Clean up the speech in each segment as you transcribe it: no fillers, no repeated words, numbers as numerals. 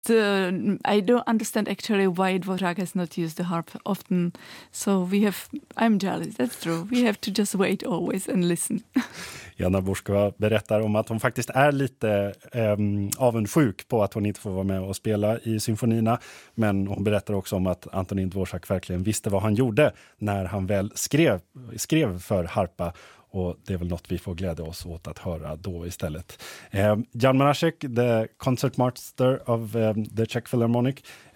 I don't understand actually why Dvořák has not used the harp often. So I'm jealous, that's true. We have to just wait always and listen. Jana Boursková berättar om att hon faktiskt är lite avundsjuk på att hon inte får vara med och spela i symfonierna. Men hon berättar också om att Antonín Dvořák verkligen visste vad han gjorde när han väl skrev för harpa. Och det är väl något vi får glädja oss åt att höra då istället. Jan Mrázek, the concertmaster of the Czech Philharmonic.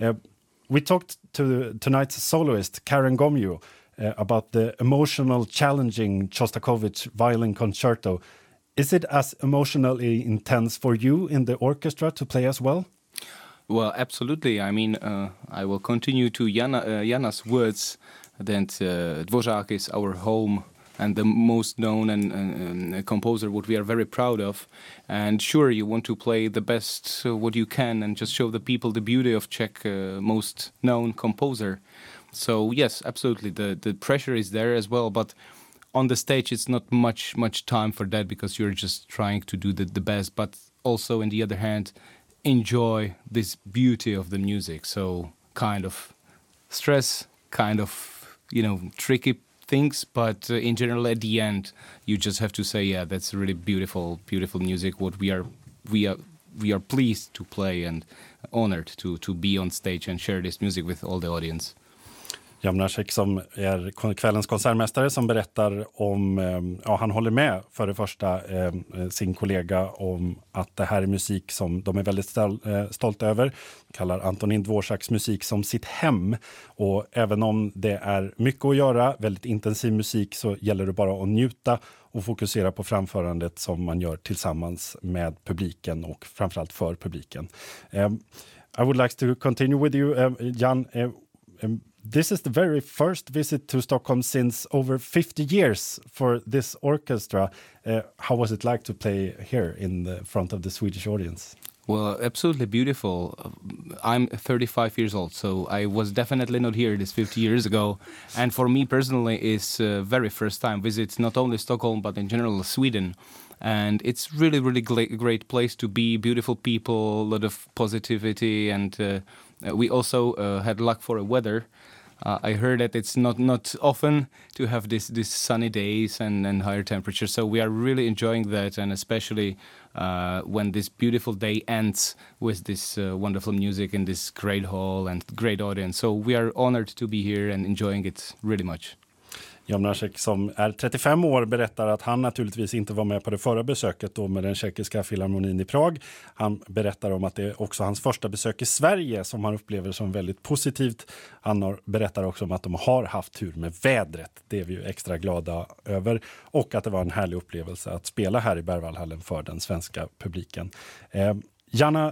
We talked to tonight's soloist, Karen Gomju, about the emotional, challenging Shostakovich violin concerto. Is it as emotionally intense for you in the orchestra to play as well? Well, absolutely. I mean, I will continue to Jana's words that Dvořák is our home and the most known and composer what we are very proud of. And sure, you want to play the best what you can and just show the people the beauty of Czech most known composer. So yes, absolutely, the pressure is there as well, but on the stage it's not much time for that because you're just trying to do the best, but also on the other hand enjoy this beauty of the music. So kind of stress, kind of, tricky things, but in general at the end you just have to say, yeah, that's really beautiful music what we are pleased to play and honored to be on stage and share this music with all the audience. Jan Mrázek som är kvällens konsertmästare som berättar om, han håller med för det första sin kollega om att det här är musik som de är väldigt stolta över. Kallar Antonín Dvořáks musik som sitt hem, och även om det är mycket att göra, väldigt intensiv musik, så gäller det bara att njuta och fokusera på framförandet som man gör tillsammans med publiken och framförallt för publiken. I would like to continue with you, Jan. This is the very first visit to Stockholm since over 50 years for this orchestra. How was it like to play here in the front of the Swedish audience? Well, absolutely beautiful. I'm 35 years old, so I was definitely not here this 50 years ago. And for me personally, it's a very first time visit, not only Stockholm, but in general Sweden. And it's really great place to be, beautiful people, a lot of positivity, and we also had luck for a weather. I heard that it's not often to have this sunny days and higher temperatures, so we are really enjoying that, and especially when this beautiful day ends with this wonderful music in this great hall and great audience. So we are honored to be here and enjoying it really much. Jan Mrázek som är 35 år berättar att han naturligtvis inte var med på det förra besöket då med den tjeckiska filharmonin i Prag. Han berättar om att det är också hans första besök i Sverige som han upplever som väldigt positivt. Han berättar också om att de har haft tur med vädret. Det är vi ju extra glada över. Och att det var en härlig upplevelse att spela här i Berwaldhallen för den svenska publiken. Jana,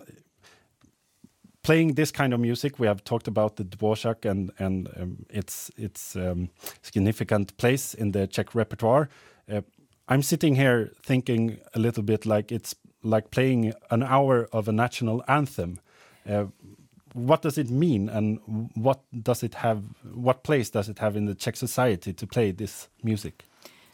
playing this kind of music, we have talked about the Dvořák and its significant place in the Czech repertoire. I'm sitting here thinking a little bit like it's like playing an hour of a national anthem. What does it mean, and what place does it have in the Czech society to play this music?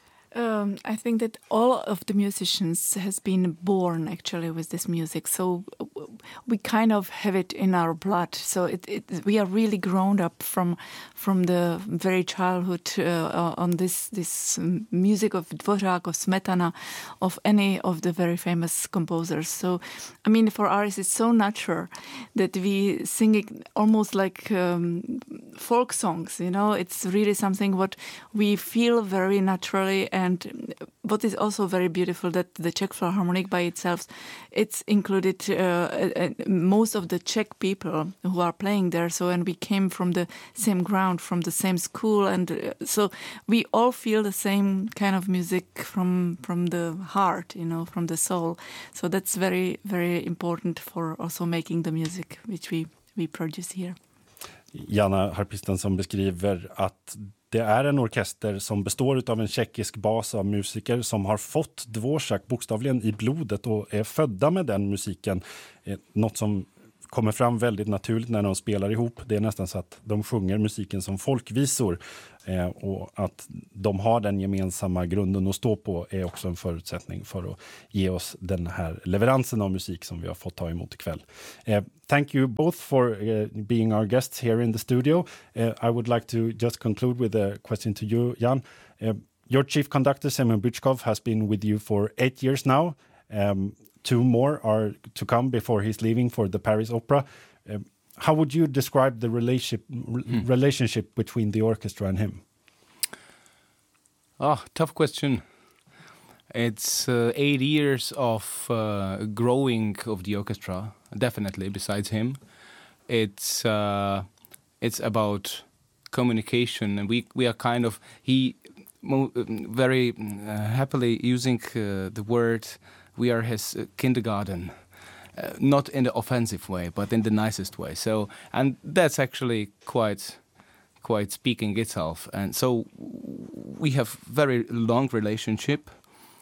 I think that all of the musicians has been born actually with this music, so we kind of have it in our blood. So we are really grown up from the very childhood on this music of Dvořák, of Smetana, of any of the very famous composers. So I mean, for us it's so natural that we sing it almost like folk songs. It's really something what we feel very naturally. And what is also very beautiful that the Czech Philharmonic by itself, it's included most of the Czech people who are playing there. So, and we came from the same ground, from the same school, and so we all feel the same kind of music from the heart, from the soul. So that's very, very important for also making the music which we produce here. Jana, harpisten, som beskriver att det är en orkester som består av en tjeckisk bas av musiker som har fått Dvořák bokstavligen i blodet och är födda med den musiken. Något som kommer fram väldigt naturligt när de spelar ihop. Det är nästan så att de sjunger musiken som folkvisor. Och att de har den gemensamma grunden att stå på är också en förutsättning för att ge oss den här leveransen av musik som vi har fått ta emot ikväll. Thank you both for being our guests here in the studio. I would like to just conclude with a question to you, Jan. Your chief conductor, Semyon Bychkov, has been with you for 8 years now. 2 more are to come before he's leaving for the Paris Opera. How would you describe the relationship between the orchestra and him? Tough question. It's 8 years of growing of the orchestra, definitely, besides him. It's about communication, and we are kind of, very happily using the word, we are his kindergarten. Not in the offensive way, but in the nicest way. So, and that's actually quite speaking itself. And so we have very long relationship.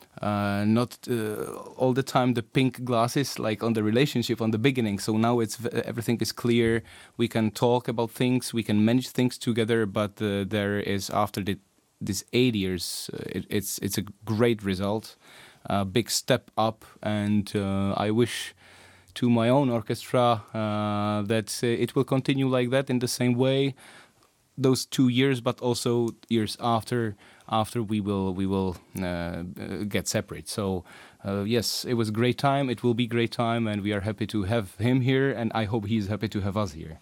Not all the time the pink glasses like on the relationship on the beginning. So now everything is clear. We can talk about things. We can manage things together. But there is after this 8 years, it's a great result, a big step up, and I wish to my own orchestra that it will continue like that in the same way those 2 years, but also years after we will get separate. So yes, it was a great time, it will be a great time, and we are happy to have him here, and I hope he's happy to have us here.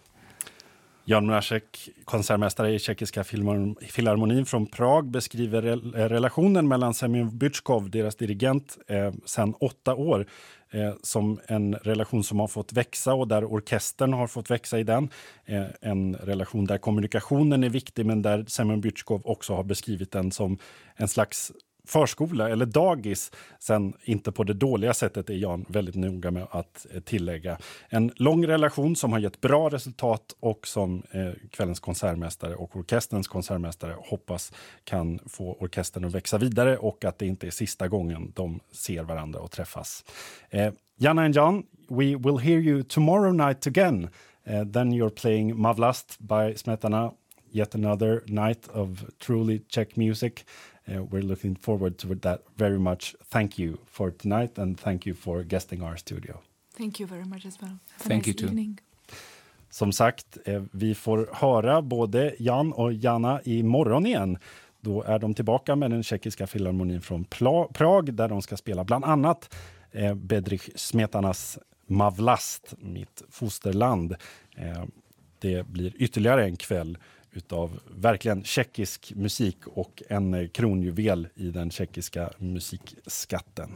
Jan Mrázek, konsertmästare i Tjeckiska filharmonin från Prag, beskriver relationen mellan Semyon Bychkov, deras dirigent, sedan 8 år som en relation som har fått växa och där orkestern har fått växa i den. En relation där kommunikationen är viktig, men där Semyon Bychkov också har beskrivit den som en slags förskola eller dagis, sen inte på det dåliga sättet, är Jan väldigt noga med att tillägga. En lång relation som har gett bra resultat och som kvällens konsertmästare och orkesterns konsertmästare hoppas kan få orkestern att växa vidare, och att det inte är sista gången de ser varandra och träffas. Jana and Jan, we will hear you tomorrow night again. Then you're playing Mavlast by Smetana, yet another night of truly Czech music. We're looking forward to that very much. Thank you for tonight, and thank you for guesting our studio. Thank you very much as well. Thank you too. Evening. Som sagt, vi får höra både Jan och Jana imorgon igen. Då är de tillbaka med den tjeckiska filharmonin från Prag, där de ska spela bland annat Bedřich Smetanas Mavlast, mitt fosterland. Det blir ytterligare en kväll utav verkligen tjeckisk musik och en kronjuvel i den tjeckiska musikskatten.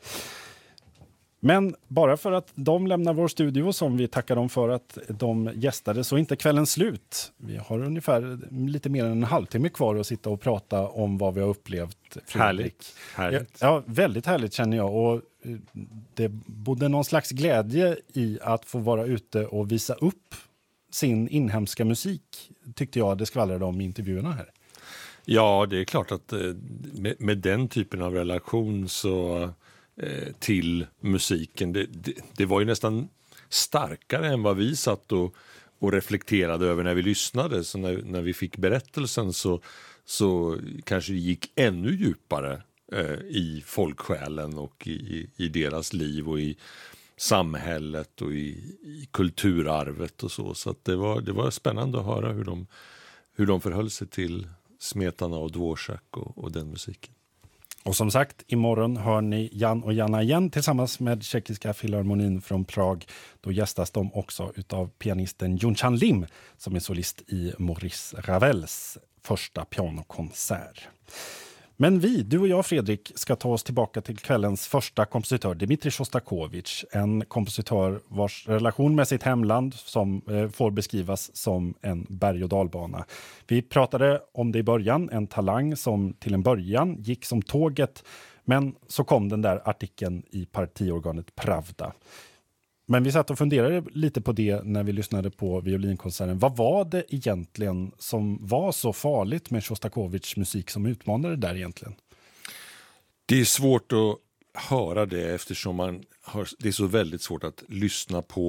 Men bara för att de lämnar vår studio, som vi tackar dem för att de gästade, så är inte kvällen slut. Vi har ungefär lite mer än en halvtimme kvar att sitta och prata om vad vi har upplevt. Härligt. Ja, väldigt härligt känner jag, och det bodde någon slags glädje i att få vara ute och visa upp sin inhemska musik, tyckte jag det skvallrade om i intervjuerna här. Ja, det är klart att med den typen av relation så till musiken, det var ju nästan starkare än vad vi satt och reflekterade över när vi lyssnade. Så när vi fick berättelsen så kanske det gick ännu djupare i folksjälen och i deras liv och i samhället och i kulturarvet och så. Så att det var spännande att höra hur de förhöll sig till Smetana och Dvořák och den musiken. Och som sagt, imorgon hör ni Jan och Jana igen tillsammans med Tjeckiska filharmonin från Prag. Då gästas de också utav pianisten Yunchan Lim, som är solist i Maurice Ravels första pianokonsert. Men du och jag, Fredrik, ska ta oss tillbaka till kvällens första kompositör, Dmitrij Sjostakovitj. En kompositör vars relation med sitt hemland som får beskrivas som en berg- och dalbana. Vi pratade om det i början, en talang som till en början gick som tåget, men så kom den där artikeln i partiorganet Pravda. Men vi satt och funderade lite på det när vi lyssnade på violinkonserten. Vad var det egentligen som var så farligt med Sjostakovitjs musik som utmanade där egentligen? Det är svårt att höra det eftersom det är så väldigt svårt att lyssna på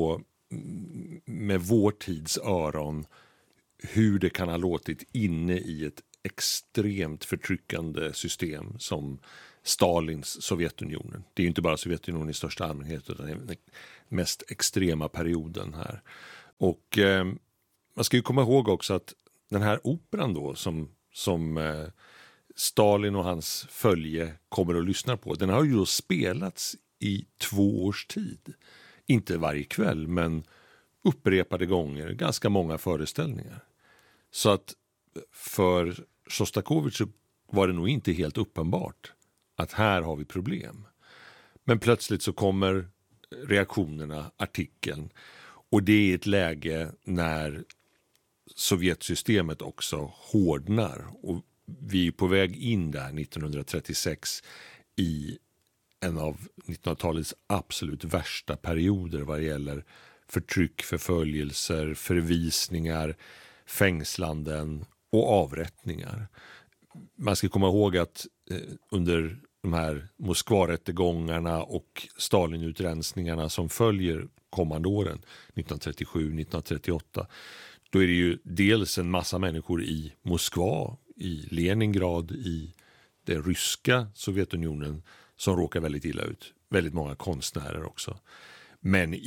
med vår tids öron hur det kan ha låtit inne i ett extremt förtryckande system som Stalins Sovjetunionen. Det är ju inte bara Sovjetunionen i största allmänhet utan den mest extrema perioden här. Och man ska ju komma ihåg också att den här operan då som Stalin och hans följe kommer att lyssna på, den har ju då spelats i 2 års tid. Inte varje kväll, men upprepade gånger, ganska många föreställningar. Så att för Sjostakovitj så var det nog inte helt uppenbart att här har vi problem. Men plötsligt så kommer reaktionerna, artikeln, och det är ett läge när Sovjetsystemet också hårdnar, och vi är på väg in där 1936 i en av 1900-talets absolut värsta perioder vad gäller förtryck, förföljelser, förvisningar, fängslanden och avrättningar. Man ska komma ihåg att under de här Moskvarättegångarna och Stalinutrensningarna som följer kommande åren, 1937-1938, då är det ju dels en massa människor i Moskva, i Leningrad, i den ryska Sovjetunionen som råkar väldigt illa ut. Väldigt många konstnärer också. Men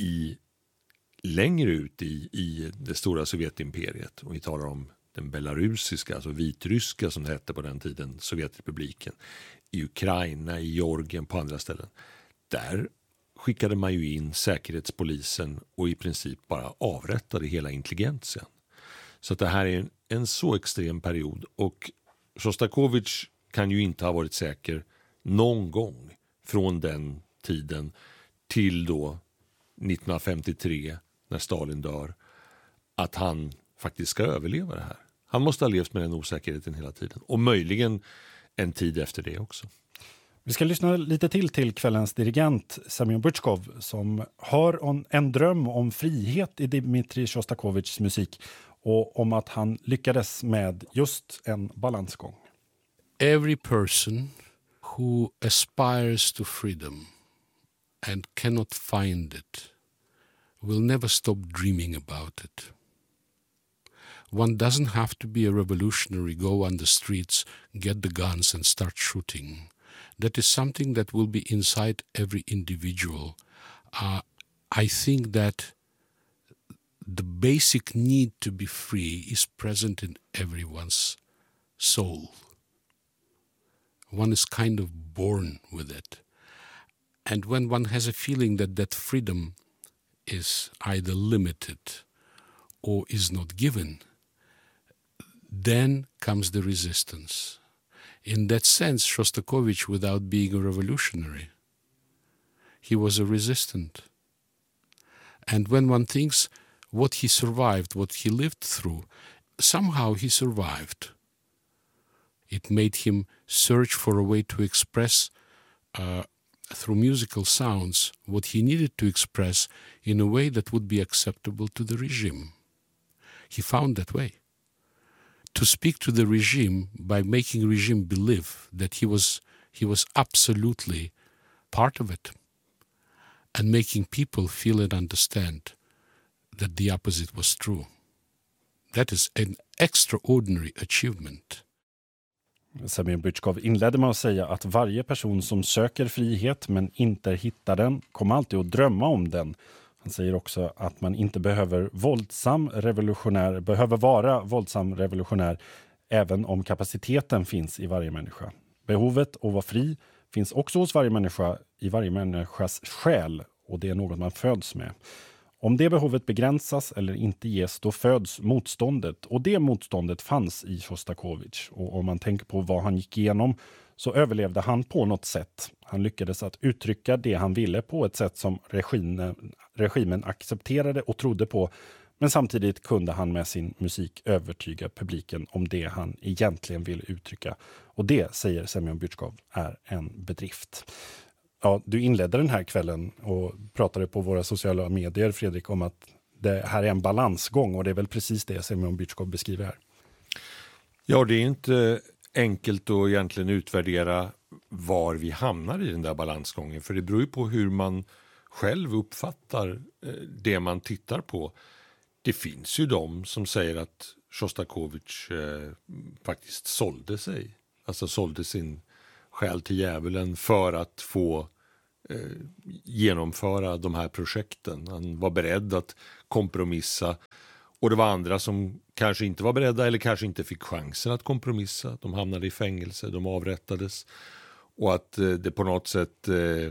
längre ut i det stora Sovjetimperiet, och vi talar om den belarusiska, alltså vitryska som det hette på den tiden, Sovjetrepubliken, i Ukraina, i Georgien, på andra ställen. Där skickade man ju in säkerhetspolisen och i princip bara avrättade hela intelligentian. Så att det här är en så extrem period, och Sjostakovitj kan ju inte ha varit säker någon gång från den tiden till då 1953 när Stalin dör, att han faktiskt ska överleva det här. Han måste ha levt med den osäkerheten hela tiden, och möjligen en tid efter det också. Vi ska lyssna lite till kvällens dirigent Semyon Bychkov som har en dröm om frihet i Dmitrij Sjostakovitjs musik och om att han lyckades med just en balansgång. Every person who aspires to freedom and cannot find it will never stop dreaming about it. One doesn't have to be a revolutionary, go on the streets, get the guns and start shooting. That is something that will be inside every individual. I think that the basic need to be free is present in everyone's soul. One is kind of born with it. And when one has a feeling that that freedom is either limited or is not given, then comes the resistance. In that sense, Shostakovich, without being a revolutionary, he was a resistant. And when one thinks what he survived, what he lived through, somehow he survived. It made him search for a way to express through musical sounds what he needed to express in a way that would be acceptable to the regime. He found that way. To speak to the regime by making regime believe that he was absolutely part of it, and making people feel and understand that the opposite was true. That is an extraordinary achievement. Semyon Bychkov inledde med att säga att varje person som söker frihet men inte hittar den kommer alltid att drömma om den. Han säger också att man inte behöver vara våldsam revolutionär även om kapaciteten finns i varje människa. Behovet att vara fri finns också hos varje människa i varje människas själ, och det är något man föds med. Om det behovet begränsas eller inte ges, då föds motståndet, och det motståndet fanns i Sjostakovitj. Och om man tänker på vad han gick igenom så överlevde han på något sätt. Han lyckades att uttrycka det han ville på ett sätt som regimen accepterade och trodde på. Men samtidigt kunde han med sin musik övertyga publiken om det han egentligen ville uttrycka. Och det, säger Semyon Bychkov, är en bedrift. Ja, du inledde den här kvällen och pratade på våra sociala medier, Fredrik, om att det här är en balansgång, och det är väl precis det Semyon Bychkov beskriver här. Ja, det är inte enkelt att egentligen utvärdera var vi hamnar i den där balansgången, för det beror ju på hur man själv uppfattar det man tittar på. Det finns ju de som säger att Sjostakovitj faktiskt sålde sig. Alltså sålde sin själ till djävulen för att få genomföra de här projekten. Han var beredd att kompromissa. Och det var andra som kanske inte var beredda eller kanske inte fick chansen att kompromissa. De hamnade i fängelse, de avrättades. Och att det på något sätt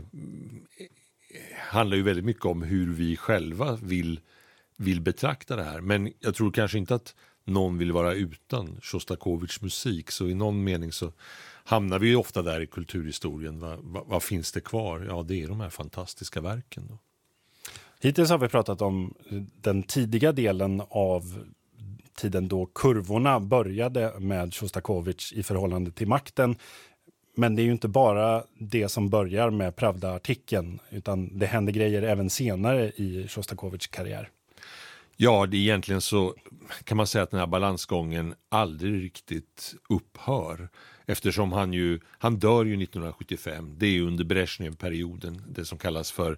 handlar ju väldigt mycket om hur vi själva vill betrakta det här. Men jag tror kanske inte att någon vill vara utan Sjostakovitjs musik. Så i någon mening så hamnar vi ju ofta där i kulturhistorien. Vad finns det kvar? Ja, det är de här fantastiska verken då. Hittills har vi pratat om den tidiga delen av tiden då kurvorna började med Sjostakovitj i förhållande till makten. Men det är ju inte bara det som börjar med Pravda-artikeln, utan det händer grejer även senare i Sjostakovitjs karriär. Ja, det är egentligen så kan man säga att den här balansgången aldrig riktigt upphör. Eftersom han dör ju 1975. Det är ju under Brezhnev-perioden, det som kallas för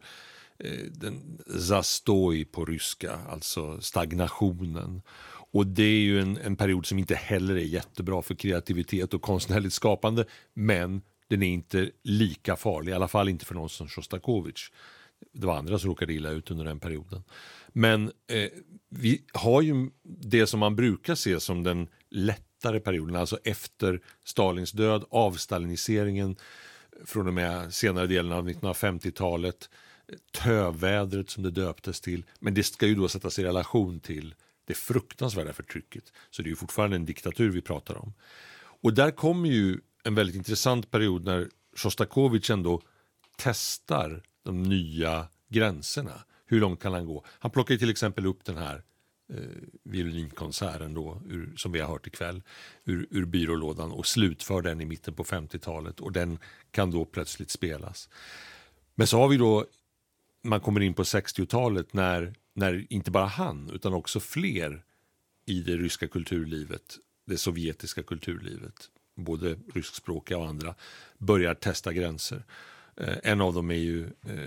den zastoj på ryska, alltså stagnationen. Och det är ju en period som inte heller är jättebra för kreativitet och konstnärligt skapande, men den är inte lika farlig, i alla fall inte för någon som Sjostakovitj. Det var andra som råkade illa ut under den perioden. Men vi har ju det som man brukar se som den lättare perioden, alltså efter Stalins död, avstaliniseringen från och med senare delen av 1950-talet, tövädret som det döptes till, men det ska ju då sättas i relation till det fruktansvärda förtrycket. Så det är ju fortfarande en diktatur vi pratar om. Och där kommer ju en väldigt intressant period när Sjostakovitj ändå testar de nya gränserna. Hur långt kan han gå? Han plockar till exempel upp den här violinkonserten då, som vi har hört ikväll, ur byrålådan och slutför den i mitten på 50-talet. Och den kan då plötsligt spelas. Men så har vi då, man kommer in på 60-talet när inte bara han utan också fler i det ryska kulturlivet, det sovjetiska kulturlivet, både ryskspråkiga och andra, börjar testa gränser. En av dem är ju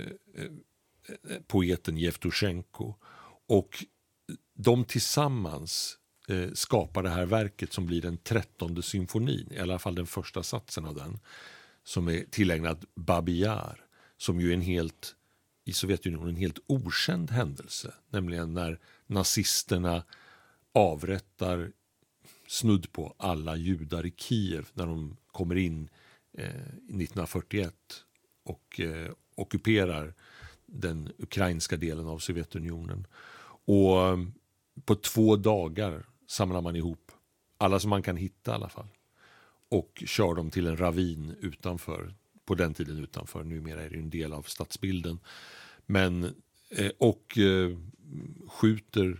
poeten Jevtusjenko, och de tillsammans skapar det här verket som blir den 13:e symfonin, i alla fall den första satsen av den, som är tillägnad Babi Yar, som ju är i Sovjetunionen en helt okänd händelse, nämligen när nazisterna avrättar snudd på alla judar i Kiev när de kommer in 1941 och ockuperar den ukrainska delen av Sovjetunionen. Och på 2 dagar samlar man ihop alla som man kan hitta i alla fall och kör dem till en ravin utanför, på den tiden utanför, numera är det en del av stadsbilden, men skjuter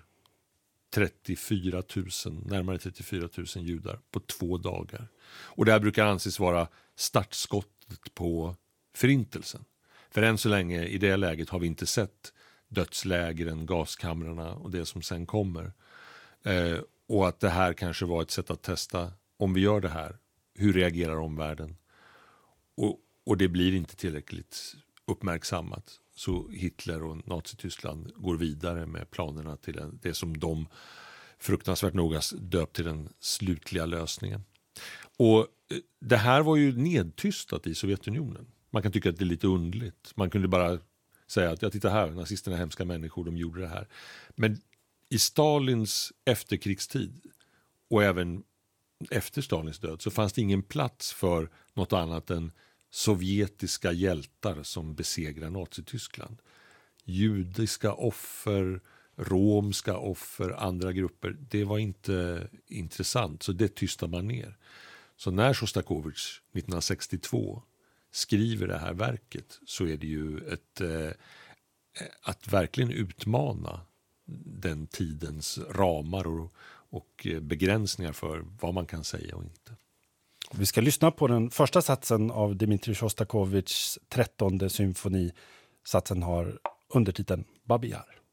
närmare 34 000 judar på 2 dagar. Och det här brukar anses vara startskottet på förintelsen. För än så länge i det läget har vi inte sett dödslägren, gaskamrarna och det som sen kommer. Och att det här kanske var ett sätt att testa, om vi gör det här, hur reagerar omvärlden? Och det blir inte tillräckligt uppmärksammat. Så Hitler och Nazityskland går vidare med planerna till det som de fruktansvärt noga döpt till den slutliga lösningen. Och det här var ju nedtystat i Sovjetunionen. Man kan tycka att det är lite underligt. Man kunde bara säga att titta här, nazisterna är hemska människor, de gjorde det här. Men i Stalins efterkrigstid och även efter Stalins död så fanns det ingen plats för något annat än sovjetiska hjältar som besegrar Nazityskland. Judiska offer, romska offer, andra grupper, det var inte intressant, så det tystar man ner. Så när Sjostakovitj 1962 skriver det här verket så är det ju att verkligen utmana den tidens ramar och begränsningar för vad man kan säga och inte. Vi ska lyssna på den första satsen av Dmitrij Sjostakovitjs 13:e symfoni. Satsen har undertiteln Babi Yar.